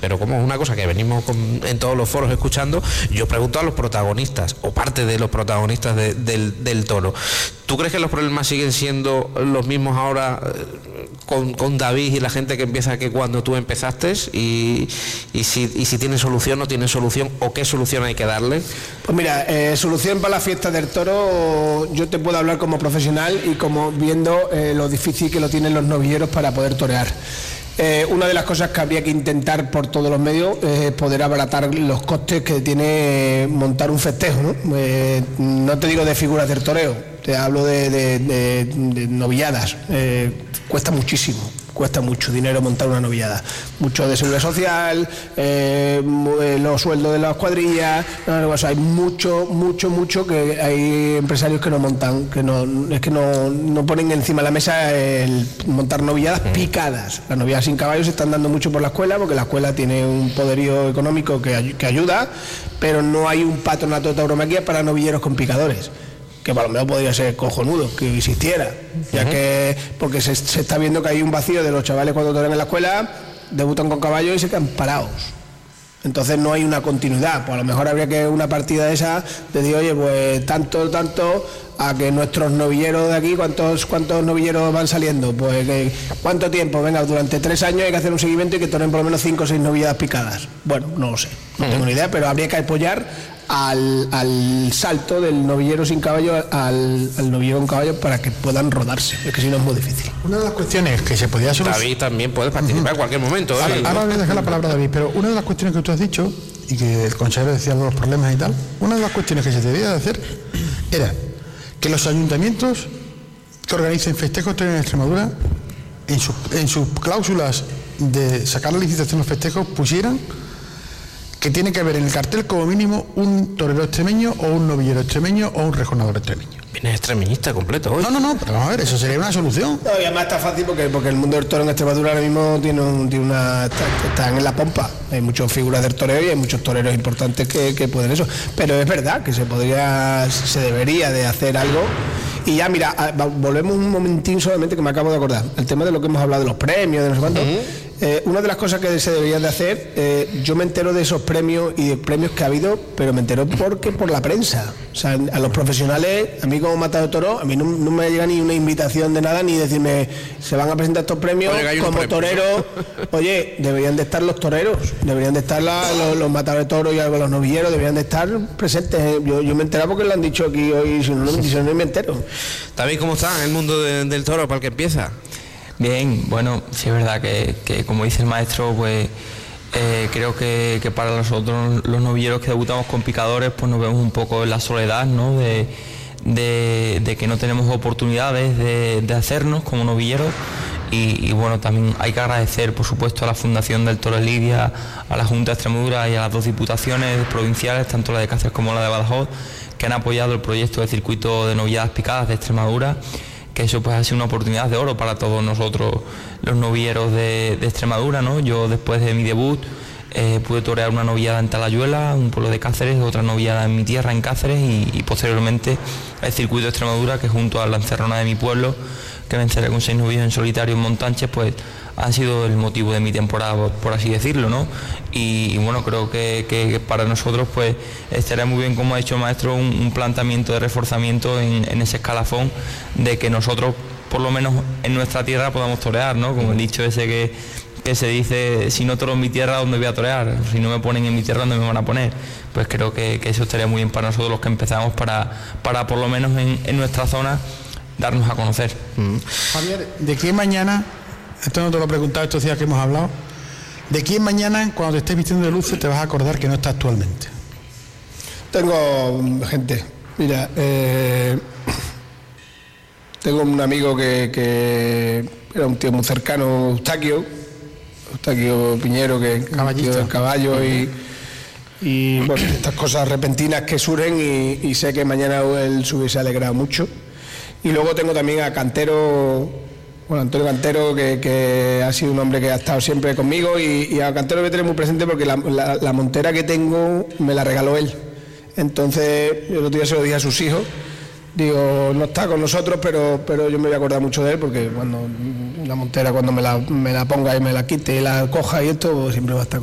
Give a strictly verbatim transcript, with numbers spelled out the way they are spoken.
pero como es una cosa que venimos con, en todos los foros escuchando, yo pregunto a los protagonistas, o parte de los protagonistas de, del, del toro. ¿Tú crees que los problemas siguen siendo los mismos ahora con, con David y la gente que empieza que cuando tú empezaste? Y, y, si, y si tiene solución, no tiene solución, o qué solución hay que darle. Pues mira, eh, solución para la fiesta del toro, yo te puedo hablar como profesional y como viendo eh, lo difícil que lo tienen los novilleros para poder torear. Eh, una de las cosas que habría que intentar por todos los medios es poder abaratar los costes que tiene montar un festejo, ¿no? Eh, no te digo de figuras del toreo, te hablo de, de, de, de novilladas. Eh, cuesta muchísimo, cuesta mucho dinero montar una novillada, mucho de seguridad social, eh, los sueldos de las cuadrillas, no, o sea, hay mucho, mucho, mucho que hay empresarios que no montan, que no, es que no, no ponen encima de la mesa el montar novilladas picadas. Las novilladas sin caballos se están dando mucho por la escuela, porque la escuela tiene un poderío económico que, que ayuda, pero no hay un patronato de tauromaquia para novilleros con picadores, que para lo menos podría ser cojonudo que existiera, ya uh-huh. que porque se, se está viendo que hay un vacío de los chavales cuando torean en la escuela, debutan con caballos y se quedan parados. Entonces no hay una continuidad. Pues a lo mejor habría que una partida de esa, de decir, oye, pues tanto, tanto, a que nuestros novilleros de aquí, ¿cuántos cuántos novilleros van saliendo? Pues que, ¿cuánto tiempo? Venga, durante tres años hay que hacer un seguimiento y que toren por lo menos cinco o seis novilladas picadas. Bueno, no lo sé, no uh-huh. tengo ni idea, pero habría que apoyar Al, al salto del novillero sin caballo al, al novillero con caballo para que puedan rodarse, es que si no es muy difícil. Una de las cuestiones que se podía solucionar... David también puede participar uh-huh. en cualquier momento. Ahora, ¿eh? ahora voy a dejar la palabra a David, pero una de las cuestiones que tú has dicho, y que el consejero decía de los problemas y tal, una de las cuestiones que se debía de hacer era que los ayuntamientos que organicen festejos en Extremadura, en, su, en sus cláusulas de sacar la licitación de los festejos, pusieran que tiene que haber en el cartel como mínimo un torero extremeño o un novillero extremeño o un rejonador extremeño. Vienes extremista completo hoy. No, no, no, pero vamos a ver, eso sería una solución. No, y además está fácil porque, porque el mundo del toro en Extremadura ahora mismo tiene, un, tiene una... Está, están en la pompa. Hay muchas figuras del toreo y hay muchos toreros importantes que, que pueden eso. Pero es verdad que se podría, se debería de hacer algo. Y ya, mira, volvemos un momentín solamente que me acabo de acordar. El tema de lo que hemos hablado de los premios, de no sé cuánto. Uh-huh. Eh, una de las cosas que se deberían de hacer, eh, yo me entero de esos premios y de premios que ha habido, pero me entero porque por la prensa. O sea, a los profesionales, a mí como matador de toro, a mí no, no me llega ni una invitación de nada, ni decirme, se van a presentar estos premios oye, como premio. Torero. Oye, deberían de estar los toreros, deberían de estar la, los, los matadores de toro y los novilleros, deberían de estar presentes. Yo, yo me he enterado porque lo han dicho aquí hoy, si no, si no, no me entero. David, ¿cómo está en el mundo de, del toro para el que empieza? Bien, bueno, sí es verdad que, que como dice el maestro, pues eh, creo que, que para nosotros los novilleros que debutamos con picadores, pues nos vemos un poco en la soledad, ¿no? De, de, de que no tenemos oportunidades de, de hacernos como novilleros. Y, y bueno, también hay que agradecer, por supuesto, a la Fundación del Toro de Lidia, a la Junta de Extremadura y a las dos diputaciones provinciales, tanto la de Cáceres como la de Badajoz, que han apoyado el proyecto de circuito de novilladas picadas de Extremadura, que eso pues ha sido una oportunidad de oro para todos nosotros los novilleros de, de Extremadura, ¿no? Yo después de mi debut eh, pude torear una novillada en Talayuela, un pueblo de Cáceres, otra novillada en mi tierra, en Cáceres, y, y posteriormente el circuito de Extremadura, que junto a la encerrona de mi pueblo, que venceré con seis novillos en solitario en Montanches, pues ha sido el motivo de mi temporada, por, por así decirlo, ¿no? Y, y bueno, creo que, que, que para nosotros pues estaría muy bien, como ha dicho el maestro, un, un planteamiento de reforzamiento en, en ese escalafón, de que nosotros, por lo menos en nuestra tierra, podamos torear, ¿no? Como el dicho ese que, que se dice, si no toro en mi tierra, ¿dónde voy a torear? Si no me ponen en mi tierra, ¿dónde me van a poner? Pues creo que, que eso estaría muy bien para nosotros los que empezamos, para, para por lo menos en, en nuestra zona darnos a conocer. Mm. Javier, ¿de quién mañana, esto no te lo he preguntado estos días que hemos hablado, de quién mañana cuando te estés vistiendo de luces te vas a acordar que no está actualmente? Tengo gente, mira, eh, tengo un amigo que, que era un tío muy cercano, Eustaquio, Eustaquio Piñero, que caballista del caballo, y, y bueno, estas cosas repentinas que surgen, y, y sé que mañana él se hubiese alegrado mucho. Y luego tengo también a Cantero, bueno, Antonio Cantero, que, que ha sido un hombre que ha estado siempre conmigo, y, y a Cantero voy a tener muy presente porque la, la, la montera que tengo me la regaló él. Entonces, yo el otro día se lo dije a sus hijos, digo, no está con nosotros, pero, pero yo me voy a acordar mucho de él, porque cuando la montera, cuando me la, me la ponga y me la quite y la coja y esto, siempre va a estar